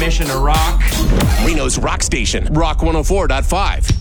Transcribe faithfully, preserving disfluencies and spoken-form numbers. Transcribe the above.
mission to rock. Reno's rock station, Rock one oh four point five.